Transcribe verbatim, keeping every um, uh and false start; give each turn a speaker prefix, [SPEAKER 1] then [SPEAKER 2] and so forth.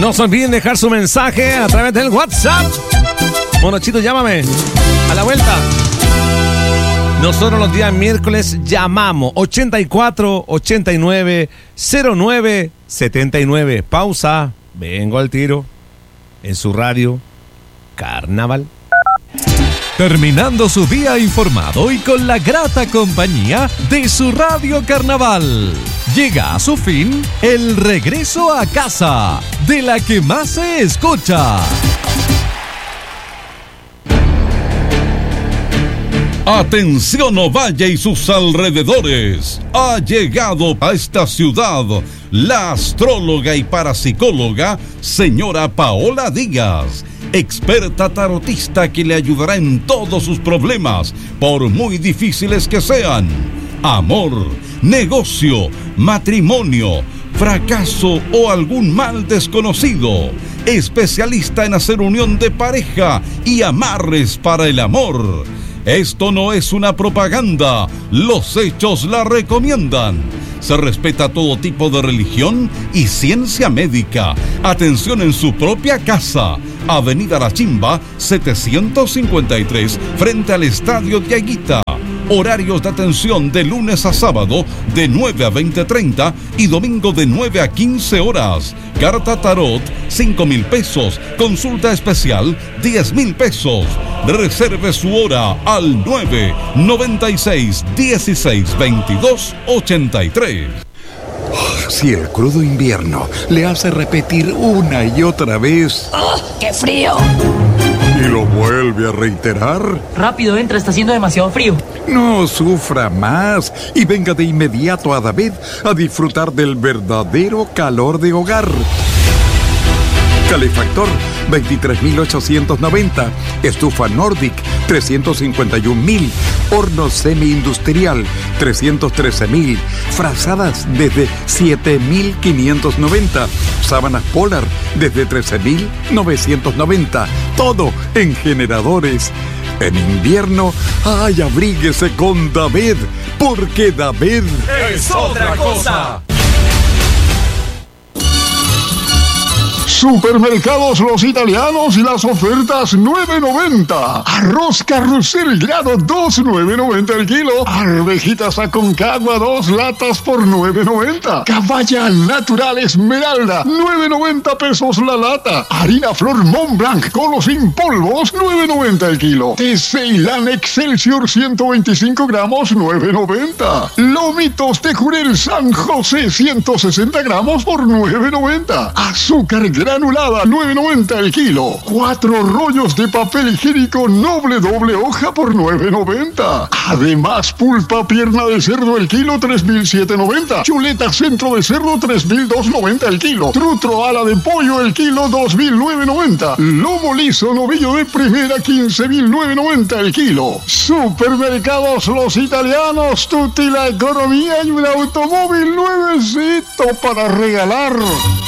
[SPEAKER 1] No se olviden dejar su mensaje a través del WhatsApp. Monochito, llámame. A la vuelta. Nosotros los días miércoles llamamos ochenta y cuatro, ochenta y nueve, cero nueve, setenta y nueve. Pausa. Vengo al tiro. En su radio Carnaval.
[SPEAKER 2] Terminando su día informado y con la grata compañía de su radio Carnaval. Llega a su fin el regreso a casa de la que más se escucha.
[SPEAKER 3] Atención Ovalle y sus alrededores. Ha llegado a esta ciudad la astróloga y parapsicóloga señora Paola Díaz, experta tarotista que le ayudará en todos sus problemas, por muy difíciles que sean. Amor, negocio, matrimonio, fracaso o algún mal desconocido. Especialista en hacer unión de pareja y amarres para el amor. Esto no es una propaganda, los hechos la recomiendan. Se respeta todo tipo de religión y ciencia médica. Atención en su propia casa. Avenida La Chimba, setecientos cincuenta y tres, frente al Estadio de Aguita. Horarios de atención de lunes a sábado de nueve a veinte treinta y domingo de nueve a quince horas. Carta Tarot, cinco mil pesos. Consulta especial, diez mil pesos. Reserve su hora al nueve noventa y seis dieciséis veintidós ochenta y tres.
[SPEAKER 4] Si el crudo invierno le hace repetir una y otra vez...
[SPEAKER 5] ¡Oh, qué frío!
[SPEAKER 4] ¿Y lo vuelve a reiterar?
[SPEAKER 5] Rápido, entra, está haciendo demasiado frío.
[SPEAKER 4] No sufra más y venga de inmediato a David a disfrutar del verdadero calor de hogar. Calefactor, veintitrés mil ochocientos noventa. Estufa Nordic, trescientos cincuenta y un mil. Horno semi-industrial, trescientos trece mil. Frazadas desde siete mil quinientos noventa. Sábanas Polar desde trece mil novecientos noventa. Todo en generadores. En invierno, ¡ay, abríguese con David! Porque David
[SPEAKER 2] es otra cosa.
[SPEAKER 6] Supermercados Los Italianos y las ofertas nueve noventa. Arroz Carrusel grado dos, nueve noventa el kilo. Arvejitas Aconcagua, dos latas por nueve noventa. Caballa Natural Esmeralda, nueve noventa pesos la lata. Harina Flor Mont Blanc con o sin polvos, nueve noventa el kilo. Té Ceilán Excelsior ciento veinticinco gramos, nueve noventa. Lomitos de Jurel San José ciento sesenta gramos por nueve noventa. Azúcar granulada, nueve noventa el kilo. Cuatro rollos de papel higiénico Noble doble hoja por nueve noventa. Además, pulpa pierna de cerdo el kilo, tres mil setecientos noventa. Chuleta centro de cerdo, tres mil doscientos noventa el kilo. Trutro ala de pollo el kilo, dos mil novecientos noventa. Lomo liso novillo de primera, quince mil novecientos noventa el kilo. Supermercados Los Italianos, tutti la economía y un automóvil nuevecito para regalar.